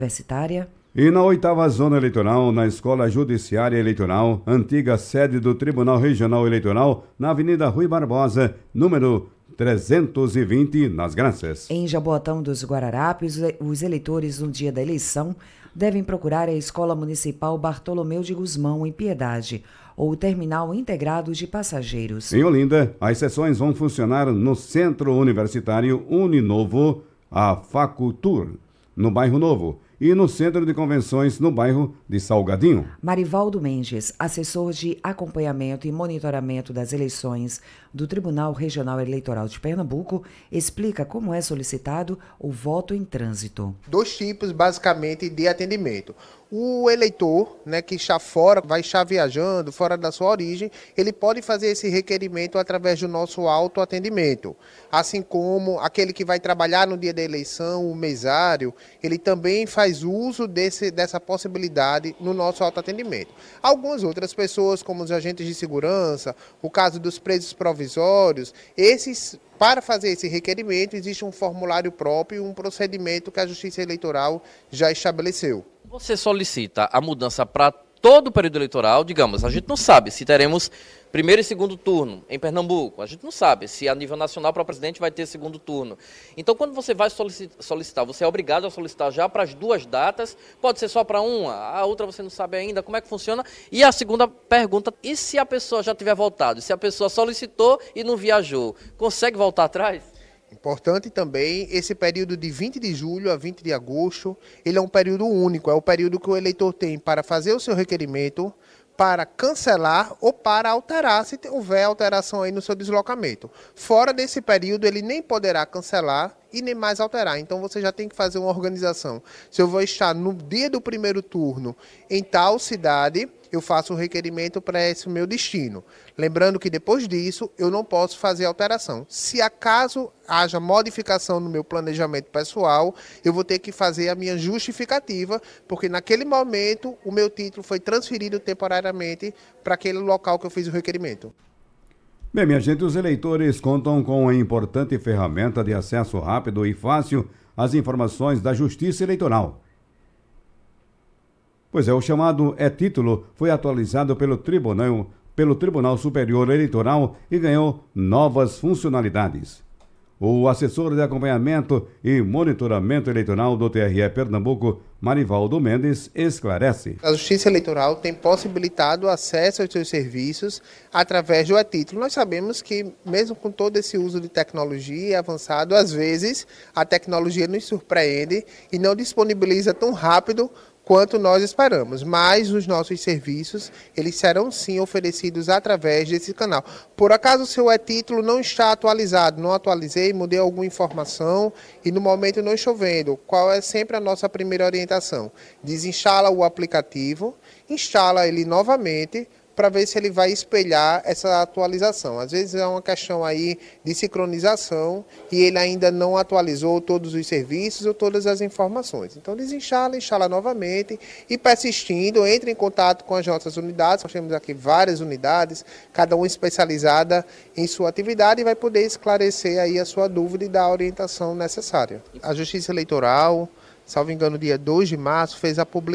Universitária. E na 8ª Zona Eleitoral, na Escola Judiciária Eleitoral, antiga sede do Tribunal Regional Eleitoral, na Avenida Rui Barbosa, número 320, nas Graças. Em Jaboatão dos Guararapes, os eleitores no dia da eleição devem procurar a Escola Municipal Bartolomeu de Guzmão, em Piedade, ou o Terminal Integrado de Passageiros. Em Olinda, as sessões vão funcionar no Centro Universitário Uninovo, a Facultur, no Bairro Novo, e no Centro de Convenções, no bairro de Salgadinho. Marivaldo Mendes, assessor de acompanhamento e monitoramento das eleições do Tribunal Regional Eleitoral de Pernambuco, explica como é solicitado o voto em trânsito. 2 tipos, basicamente, de atendimento. O eleitor, que está fora, vai estar viajando, fora da sua origem, ele pode fazer esse requerimento através do nosso autoatendimento. Assim como aquele que vai trabalhar no dia da eleição, o mesário, ele também faz uso dessa possibilidade no nosso autoatendimento. Algumas outras pessoas, como os agentes de segurança, o caso dos presos provisórios, para fazer esse requerimento, existe um formulário próprio e um procedimento que a Justiça Eleitoral já estabeleceu. Você solicita a mudança para todo o período eleitoral, digamos, a gente não sabe se teremos primeiro e segundo turno em Pernambuco, a gente não sabe se a nível nacional para o presidente vai ter segundo turno. Então, quando você vai solicitar, você é obrigado a solicitar já para as 2 datas, pode ser só para uma, a outra você não sabe ainda como é que funciona. E a segunda pergunta, e se a pessoa já tiver voltado, se a pessoa solicitou e não viajou, consegue voltar atrás? Importante também, esse período de 20 de julho a 20 de agosto, ele é um período único, é o período que o eleitor tem para fazer o seu requerimento, para cancelar ou para alterar, se houver alteração aí no seu deslocamento. Fora desse período, ele nem poderá cancelar e nem mais alterar. Então, você já tem que fazer uma organização. Se eu vou estar no dia do primeiro turno em tal cidade, eu faço o requerimento para esse meu destino. Lembrando que depois disso, eu não posso fazer alteração. Se acaso haja modificação no meu planejamento pessoal, eu vou ter que fazer a minha justificativa, porque naquele momento o meu título foi transferido temporariamente para aquele local que eu fiz o requerimento. Bem, minha gente, os eleitores contam com uma importante ferramenta de acesso rápido e fácil às informações da Justiça Eleitoral. Pois é, o chamado e-título foi atualizado pelo Tribunal Superior Eleitoral e ganhou novas funcionalidades. O assessor de acompanhamento e monitoramento eleitoral do TRE Pernambuco, Marivaldo Mendes, esclarece. A Justiça Eleitoral tem possibilitado acesso aos seus serviços através do e-título. Nós sabemos que, mesmo com todo esse uso de tecnologia avançado, às vezes a tecnologia nos surpreende e não disponibiliza tão rápido quanto nós esperamos, mas os nossos serviços, eles serão sim oferecidos através desse canal. Por acaso o seu e-título não está atualizado, não atualizei, mudei alguma informação e no momento não estou vendo, qual é sempre a nossa primeira orientação? Desinstala o aplicativo, instala ele novamente, para ver se ele vai espelhar essa atualização. Às vezes é uma questão aí de sincronização e ele ainda não atualizou todos os serviços ou todas as informações. Então desinstala, instala novamente e persistindo, entre em contato com as nossas unidades. Nós temos aqui várias unidades, cada uma especializada em sua atividade e vai poder esclarecer aí a sua dúvida e dar a orientação necessária. A Justiça Eleitoral, salvo engano, dia 2 de março, fez a publicação